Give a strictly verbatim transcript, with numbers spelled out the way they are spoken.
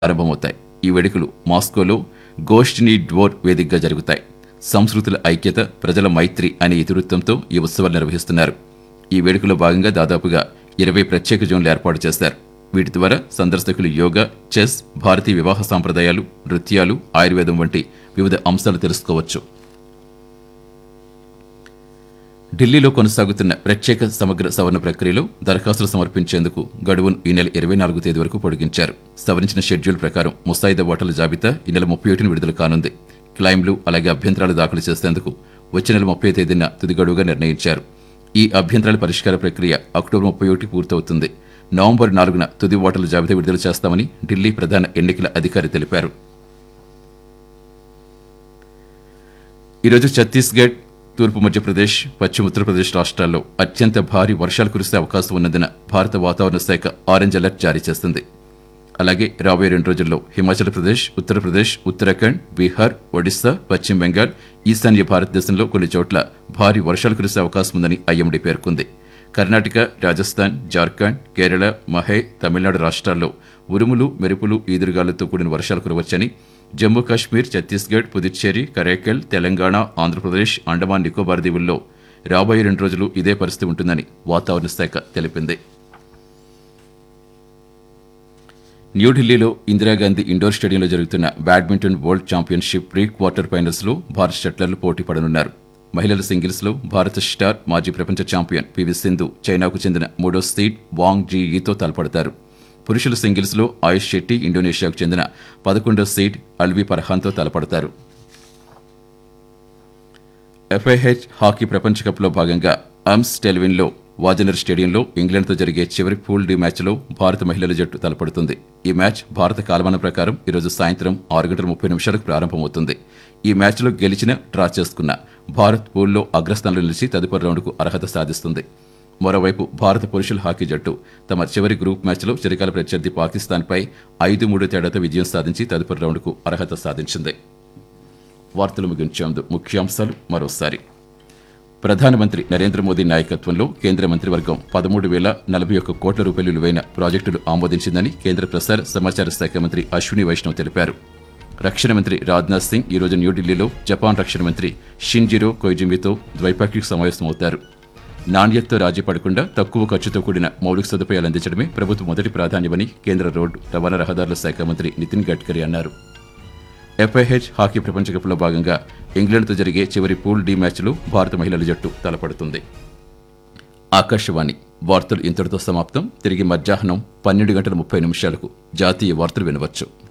ప్రారంభమవుతాయి. ఈ వేడుకలు మాస్కోలో గోష్ఠిని డ్వోర్ వేదికగా జరుగుతాయి. సంస్కృతుల ఐక్యత, ప్రజల మైత్రి అనే ఇతివృత్తంతో ఈ ఉత్సవాలు నిర్వహిస్తున్నారు. ఈ వేడుకలో భాగంగా దాదాపుగా ఇరవై ప్రత్యేక జోన్లు ఏర్పాటు చేశారు. వీటి ద్వారా సందర్శకులు యోగా, చెస్, భారతీయ వివాహ సాంప్రదాయాలు, నృత్యాలు, ఆయుర్వేదం వంటి వివిధ అంశాలు తెలుసుకోవచ్చు. ఢిల్లీలో కొనసాగుతున్న ప్రత్యేక సమగ్ర సవరణ ప్రక్రియలో దరఖాస్తులు సమర్పించేందుకు గడువును ఈ నెల ఇరవై నాలుగు తేదీ వరకు పొడిగించారు. సవరించిన షెడ్యూల్ ప్రకారం ముసాయిదా ఓటర్ల జాబితా ఈ నెల ముప్పై ఒకటిన విడుదల కానుంది. క్లైమ్లు అలాగే అభ్యంతరాలు దాఖలు చేసేందుకు వచ్చే నెల ముప్పై తేదీన తుది గడువుగా నిర్ణయించారు. ఈ అభ్యంతరాల పరిష్కార ప్రక్రియ అక్టోబర్ ముప్పై ఒకటి పూర్తవుతుంది. నవంబర్ నాలుగున తుది ఓటర్ల జాబితా విడుదల చేస్తామని ఢిల్లీ ప్రధాన ఎన్నికల అధికారి తెలిపారు. ఈరోజు ఛత్తీస్గఢ్, తూర్పు మధ్యప్రదేశ్, పశ్చిమ ఉత్తరప్రదేశ్ రాష్ట్రాల్లో అత్యంత భారీ వర్షాలు కురిసే అవకాశం ఉన్నందున భారత వాతావరణ శాఖ ఆరెంజ్ అలర్ట్ జారీ చేసింది. అలాగే రాబోయే రెండు రోజుల్లో హిమాచల్ ప్రదేశ్, ఉత్తరప్రదేశ్, ఉత్తరాఖండ్, బీహార్, ఒడిశా, పశ్చిమ బెంగాల్, ఈశాన్య భారతదేశంలో కొన్ని చోట్ల భారీ వర్షాలు కురిసే అవకాశం ఉందని ఐఎండీ పేర్కొంది. కర్ణాటక, రాజస్థాన్, జార్ఖండ్, కేరళ, మహే, తమిళనాడు రాష్ట్రాల్లో ఉరుములు, మెరుపులు, ఈదురుగాలులతో కూడిన వర్షాలు కురవచ్చని, జమ్మూ కాశ్మీర్, ఛత్తీస్గఢ్, పుదుచ్చేరి, కరైకల్, తెలంగాణ, ఆంధ్రప్రదేశ్, అండమాన్ నికోబార్ దీవుల్లో రాబోయే రెండు రోజులు ఇదే పరిస్థితి ఉంటుందని వాతావరణ శాఖ తెలిపింది. న్యూఢిల్లీలో ఇందిరాగాంధీ ఇండోర్ స్టేడియంలో జరుగుతున్న badminton world championship pre quarter finals లో భారత షట్లర్లు పోటీ పడనున్నారు. మహిళల సింగిల్స్ లో భారత స్టార్ మాజీ ప్రపంచ ఛాంపియన్ పివి సింధు చైనాకు చెందిన మూడో సీడ్ వాంగ్ జీఈతో తలపడతారు. పురుషుల సింగిల్స్ లో ఆయుష్ శెట్టి ఇండోనేషియాకు చెందిన పదకొండో సీడ్ అల్వి పర్హాన్తో తలపడతారు. ఎఫ్ఐహెచ్ హాకీ ప్రపంచ కప్లో భాగంగా అమ్స్ టెల్విన్లో వాజనర్ స్టేడియంలో ఇంగ్లాండ్తో జరిగే చివరి పూల్ డి మ్యాచ్లో భారత మహిళల జట్టు తలపడుతుంది. ఈ మ్యాచ్ భారత కాలమానం ప్రకారం ఈరోజు సాయంత్రం ఆరు గంటల ముప్పై నిమిషాలకు ప్రారంభమవుతుంది. ఈ మ్యాచ్లో గెలిచిన, డ్రా చేసుకున్న భారత్ పూల్లో అగ్రస్థానంలో నిలిచి తదుపరి రౌండ్కు అర్హత సాధిస్తుంది. మరోవైపు భారత పురుషుల హాకీ జట్టు తమ చివరి గ్రూప్ మ్యాచ్లో చిరకాల ప్రత్యర్థి పాకిస్తాన్పై ఐదు మూడు తేడాతో విజయం సాధించి తదుపరి రౌండ్కు అర్హత సాధించింది. వార్తలు ముగించే ముందు ముఖ్యాంశాలు మరోసారి. ప్రధానమంత్రి నరేంద్ర మోదీ నాయకత్వంలో కేంద్ర మంత్రివర్గం పదమూడు వేల నలభై ఒక్క కోట్ల రూపాయలు విలువైన ప్రాజెక్టులు ఆమోదించిందని కేంద్ర ప్రసార సమాచార శాఖ మంత్రి అశ్విని వైష్ణవ్ తెలిపారు. రక్షణ మంత్రి రాజ్నాథ్ సింగ్ ఈరోజు న్యూఢిల్లీలో జపాన్ రక్షణ మంత్రి షిన్జిరో కొయిజిమితో ద్వైపాక్షిక సమావేశమవుతారు. నాణ్యతతో రాజీ పడకుండా తక్కువ ఖర్చుతో కూడిన మౌలిక సదుపాయాలు అందించడమే ప్రభుత్వ మొదటి ప్రాధాన్యమని కేంద్ర రోడ్డు రవాణా రహదారుల శాఖ మంత్రి నితిన్ గడ్కరీ అన్నారు. ఎఫ్ఐహెచ్ హాకీ ప్రపంచ కప్లో భాగంగా ఇంగ్లాండ్తో జరిగే చివరి పూల్ డి మ్యాచ్లో భారత మహిళల జట్టు తలపడుతుంది. ఆకాశవాణి వార్తలు ఇంతటితో సమాప్తం. తిరిగి మధ్యాహ్నం పన్నెండు గంటల ముప్పై నిమిషాలకు జాతీయ వార్తలు వినవచ్చు.